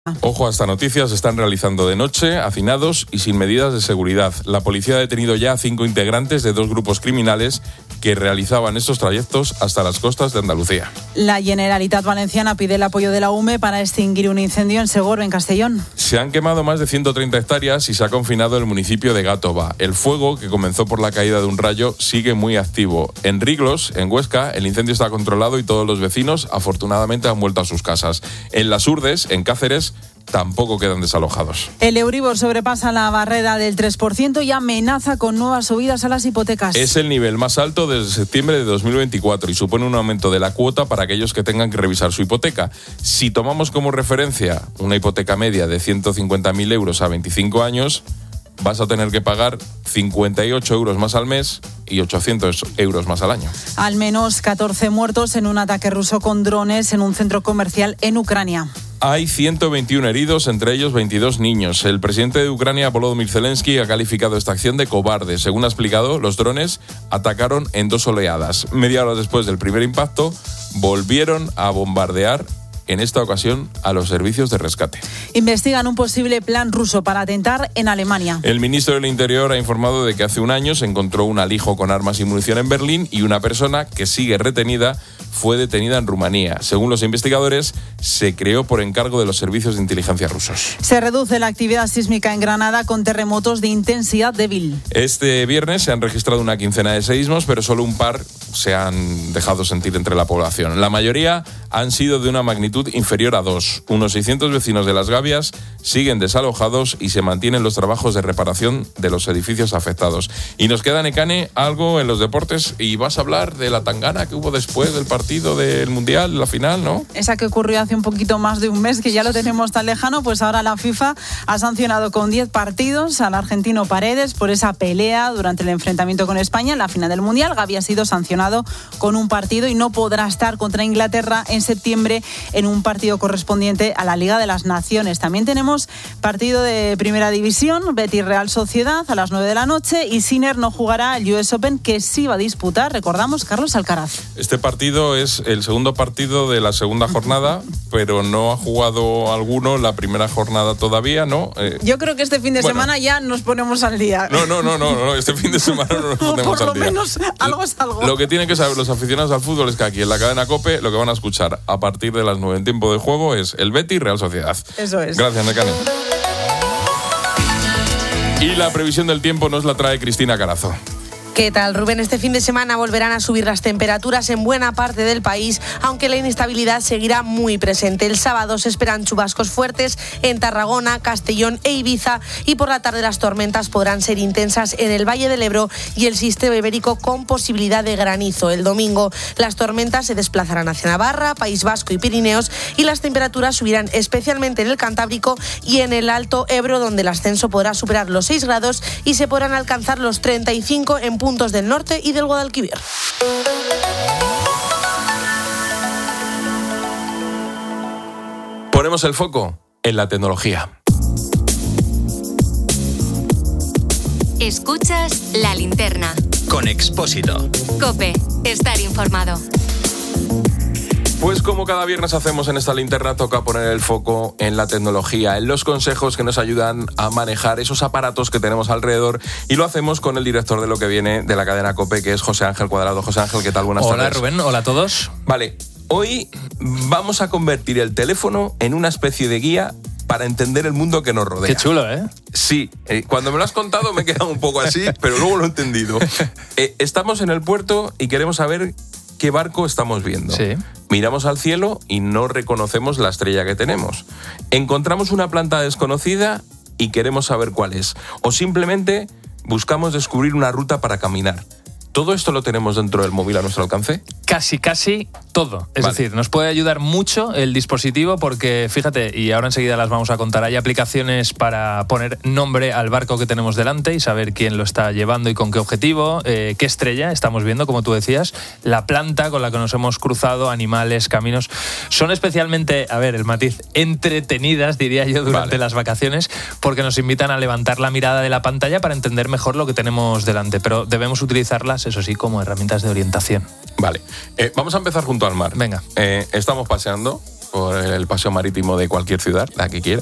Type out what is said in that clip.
Ojo a esta noticia, se están realizando de noche, hacinados y sin medidas de seguridad. La policía ha detenido ya a 5 integrantes de 2 grupos criminales que realizaban estos trayectos hasta las costas de Andalucía. La Generalitat Valenciana pide el apoyo de la UME para extinguir un incendio en Segorbe, en Castellón. Se han quemado más de 130 hectáreas y se ha confinado el municipio de Gátova. El fuego, que comenzó por la caída de un rayo, sigue muy activo. En Riglos, en Huesca, el incendio está controlado y todos los vecinos, afortunadamente, han vuelto a sus casas. En Las Urdes, en Cáceres, tampoco quedan desalojados. El Euribor sobrepasa la barrera del 3% y amenaza con nuevas subidas a las hipotecas. Es el nivel más alto desde septiembre de 2024 y supone un aumento de la cuota para aquellos que tengan que revisar su hipoteca. Si tomamos como referencia una hipoteca media de 150.000 euros a 25 años, vas a tener que pagar 58 euros más al mes y 800 euros más al año. Al menos 14 muertos en un ataque ruso con drones en un centro comercial en Ucrania. Hay 121 heridos, entre ellos 22 niños. El presidente de Ucrania, Volodymyr Zelensky, ha calificado esta acción de cobarde. Según ha explicado, los drones atacaron en 2 oleadas. Media hora después del primer impacto, volvieron a bombardear, en esta ocasión, a los servicios de rescate. Investigan un posible plan ruso para atentar en Alemania. El ministro del Interior ha informado de que hace un año se encontró un alijo con armas y munición en Berlín y una persona que sigue retenida fue detenida en Rumanía. Según los investigadores, se creó por encargo de los servicios de inteligencia rusos. Se reduce la actividad sísmica en Granada con terremotos de intensidad débil. Este viernes se han registrado una quincena de seísmos, pero solo un par se han dejado sentir entre la población. La mayoría han sido de una magnitud inferior a 2. Unos 600 vecinos de Las Gavias siguen desalojados y se mantienen los trabajos de reparación de los edificios afectados. Y nos queda, Nekane, algo en los deportes y vas a hablar de la tangana que hubo después del partido del Mundial, la final, ¿no? Esa que ocurrió hace un poquito más de un mes, que ya lo tenemos tan lejano, pues ahora la FIFA ha sancionado con 10 partidos al argentino Paredes por esa pelea durante el enfrentamiento con España en la final del Mundial. Gavi ha sido sancionado con un partido y no podrá estar contra Inglaterra en septiembre en un partido correspondiente a la Liga de las Naciones. También tenemos partido de Primera División, Betis Real Sociedad a las 9 de la noche y Sinner no jugará el US Open, que sí va a disputar, recordamos, Carlos Alcaraz. Este partido es el segundo partido de la segunda jornada, pero no ha jugado alguno la primera jornada todavía, ¿no? Yo creo que este fin de semana ya nos ponemos al día. No, este fin de semana no nos ponemos al día. Por lo menos algo es algo. Lo que tienen que saber los aficionados al fútbol es que aquí en la cadena COPE lo que van a escuchar a partir de las 9 en tiempo de juego es el Betis Real Sociedad. Eso es. Gracias, Nekane. Y la previsión del tiempo nos la trae Cristina Carazo. ¿Qué tal, Rubén? Este fin de semana volverán a subir las temperaturas en buena parte del país, aunque la inestabilidad seguirá muy presente. El sábado se esperan chubascos fuertes en Tarragona, Castellón e Ibiza y por la tarde las tormentas podrán ser intensas en el Valle del Ebro y el sistema ibérico con posibilidad de granizo. El domingo las tormentas se desplazarán hacia Navarra, País Vasco y Pirineos y las temperaturas subirán especialmente en el Cantábrico y en el Alto Ebro, donde el ascenso podrá superar los 6 grados y se podrán alcanzar los 35 en puntos del norte y del Guadalquivir. Ponemos el foco en la tecnología. Escuchas La Linterna. Con Expósito. COPE. Estar informado. Pues como cada viernes hacemos en esta linterna, toca poner el foco en la tecnología, en los consejos que nos ayudan a manejar esos aparatos que tenemos alrededor, y lo hacemos con el director de Lo que Viene de la cadena COPE, que es José Ángel Cuadrado. José Ángel, ¿qué tal? Buenas tardes. Hola, Rubén. Hola a todos. Vale, hoy vamos a convertir el teléfono en una especie de guía para entender el mundo que nos rodea. Qué chulo, ¿eh? Sí, cuando me lo has contado me he quedado un poco así, pero luego lo he entendido. Estamos en el puerto y queremos saber qué barco estamos viendo. Sí. Miramos al cielo y no reconocemos la estrella que tenemos. Encontramos una planta desconocida y queremos saber cuál es. O simplemente buscamos descubrir una ruta para caminar. ¿Todo esto lo tenemos dentro del móvil a nuestro alcance? Casi todo. Es decir, nos puede ayudar mucho el dispositivo porque, fíjate, y ahora enseguida las vamos a contar, hay aplicaciones para poner nombre al barco que tenemos delante y saber quién lo está llevando y con qué objetivo, qué estrella estamos viendo, como tú decías, la planta con la que nos hemos cruzado, animales, caminos. Son especialmente, a ver, el matiz, entretenidas, diría yo, durante las vacaciones, porque nos invitan a levantar la mirada de la pantalla para entender mejor lo que tenemos delante, pero debemos utilizarlas, eso sí, como herramientas de orientación. Vale. Vamos a empezar junto al mar. Venga. Estamos paseando por el paseo marítimo de cualquier ciudad, la que quiera.